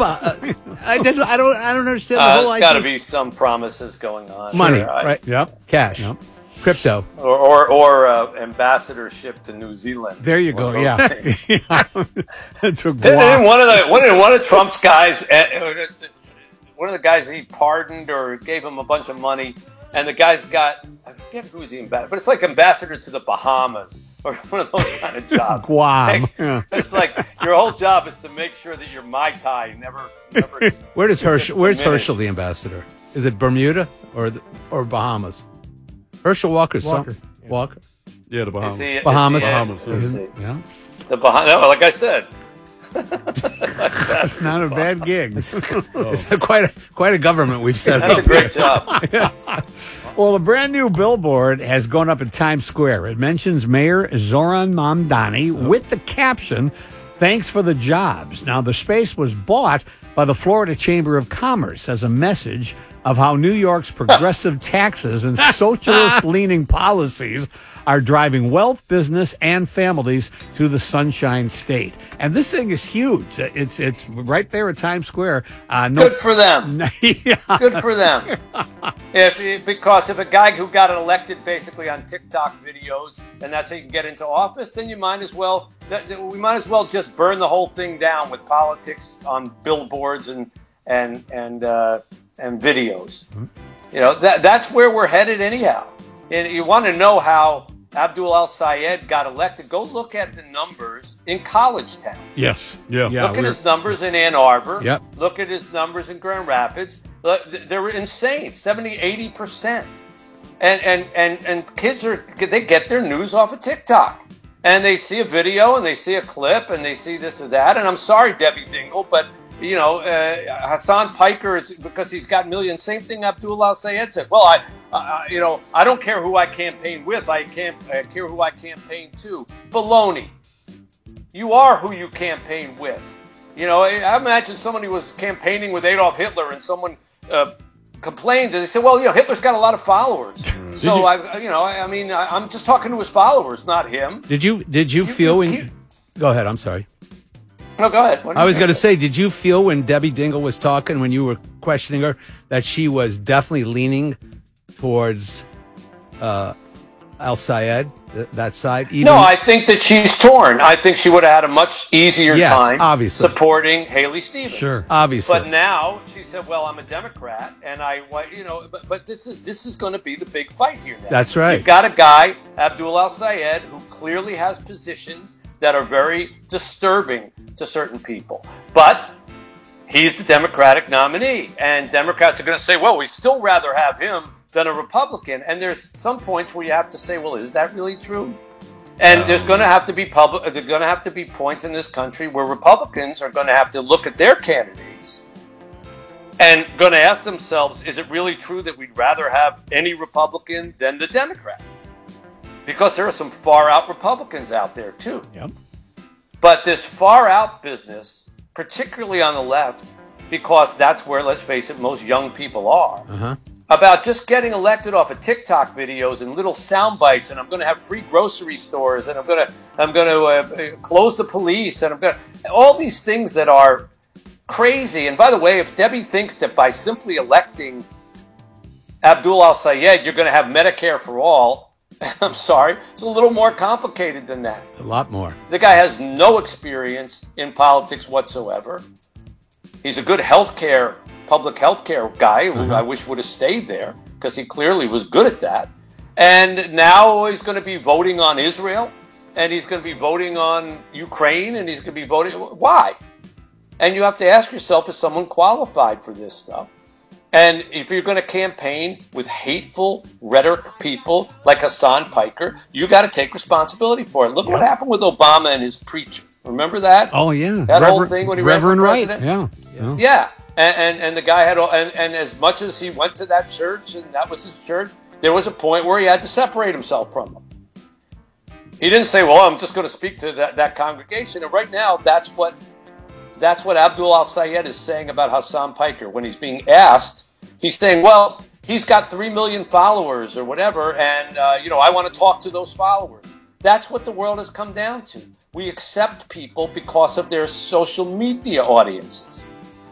I don't understand the whole There's idea. got to be some promises going on. Money, Sure, right? Yep. Cash, Yep. crypto. Or ambassadorship to New Zealand. There you go. Yeah. To Didn't Guam. one of Trump's guys, one of the guys that he pardoned or gave him a bunch of money, and the guy's got, I forget who's the ambassador, but it's like ambassador to the Bahamas or one of those kind of jobs. Guam. Yeah. It's like your whole job is to make sure that your Mai Tai never. Where's Herschel diminished. the ambassador? Is it Bermuda or Bahamas? Herschel Walker's Walker. Walker. Yeah, the Bahamas. Bahamas. Bahamas, Is he? Yeah. The Bahamas. No, like I said. Not a bad gig. It's quite a government we've set That's up. a great job. Well, a brand new billboard has gone up in Times Square. It mentions Mayor Zoran Mamdani with the caption, "Thanks for the jobs." Now, the space was bought by the Florida Chamber of Commerce as a message of how New York's progressive taxes and socialist-leaning policies are driving wealth, business, and families to the Sunshine State. And this thing is huge. It's right there at Times Square. Good for them. Yeah. Good for them. Because if a guy who got elected basically on TikTok videos, and that's how you can get into office, then we might as well just burn the whole thing down with politics on billboards and videos. You know, that's where we're headed anyhow. And you want to know how Abdul Al-Sayed got elected, go look at the numbers in college towns. Yes. Yeah. Look at his numbers in Ann Arbor. Yep. Look at his numbers in Grand Rapids. They're insane, 70, 80%. And kids they get their news off of TikTok. And they see a video and they see a clip and they see this or that. And I'm sorry, Debbie Dingle, but you know, Hassan Piker is because he's got millions. Same thing Abdul Al-Sayed said. Well, I don't care who I campaign with. I care who I campaign to. Baloney. You are who you campaign with. You know, I imagine somebody was campaigning with Adolf Hitler and someone complained and they said, well, you know, Hitler's got a lot of followers. So I'm just talking to his followers, not him. Did you feel when? Go ahead. I'm sorry. No, go ahead. I was going to say, did you feel when Debbie Dingle was talking, when you were questioning her, that she was definitely leaning towards Al-Sayed, that side? No, I think that she's torn. I think she would have had a much easier time obviously supporting Haley Stevens. Sure. Obviously. But now she said, well, I'm a Democrat, and but this is going to be the big fight here now. That's right. You've got a guy, Abdul Al-Sayed, who clearly has positions that are very disturbing to certain people. But he's the Democratic nominee. And Democrats are going to say, well, we still rather have him than a Republican. And there's some points where you have to say, well, is that really true? And there's going to have to be there's going to have to be points in this country where Republicans are going to have to look at their candidates and going to ask themselves, is it really true that we'd rather have any Republican than the Democrat? Because there are some far-out Republicans out there, too. Yep. But this far-out business, particularly on the left, because that's where, let's face it, most young people are, about just getting elected off of TikTok videos and little sound bites, and I'm going to have free grocery stores, and I'm going to close the police, and all these things that are crazy. And by the way, if Debbie thinks that by simply electing Abdul Al-Sayed, you're going to have Medicare for all, I'm sorry, it's a little more complicated than that. A lot more. The guy has no experience in politics whatsoever. He's a good public health care guy who I wish would have stayed there because he clearly was good at that. And now he's going to be voting on Israel, and he's going to be voting on Ukraine, and he's going to be voting. Why? And you have to ask yourself, is someone qualified for this stuff? And if you're going to campaign with hateful rhetoric people like Hassan Piker, you got to take responsibility for it. Look what happened with Obama and his preacher. Remember that? Oh, yeah. That whole thing when he ran for Reverend Wright. president? Yeah. Yeah. And the guy had, and as much as he went to that church and that was his church, there was a point where he had to separate himself from them. He didn't say, well, I'm just going to speak to that congregation. And right now, that's what Abdul Al-Sayed is saying about Hassan Piker. When he's being asked, he's saying, well, he's got 3 million followers or whatever, and, I want to talk to those followers. That's what the world has come down to. We accept people because of their social media audiences.